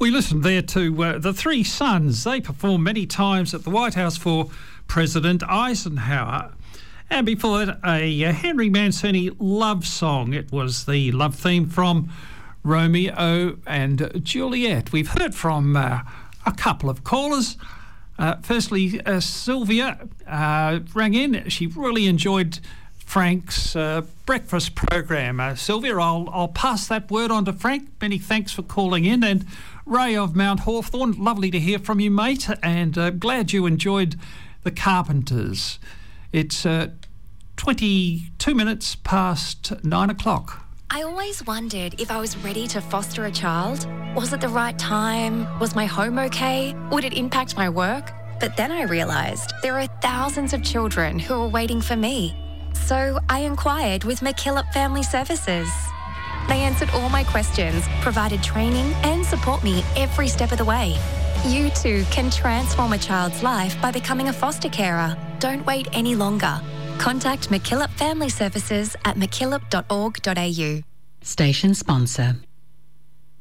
We listened there to the Three Sons. They performed many times at the White House for President Eisenhower. And before that, a Henry Mancini love song. It was the love theme from Romeo and Juliet. We've heard from a couple of callers. Firstly, Sylvia rang in. She really enjoyed Frank's breakfast program. Sylvia, I'll pass that word on to Frank. Many thanks for calling in. And Ray of Mount Hawthorn, lovely to hear from you, mate, and glad you enjoyed The Carpenters. It's 22 minutes past 9 o'clock. I always wondered if I was ready to foster a child. Was it the right time? Was my home okay? Would it impact my work? But then I realised there are thousands of children who are waiting for me. So I inquired with McKillop Family Services. They answered all my questions, provided training and support me every step of the way. You too can transform a child's life by becoming a foster carer. Don't wait any longer. Contact McKillop Family Services at mckillop.org.au. Station sponsor.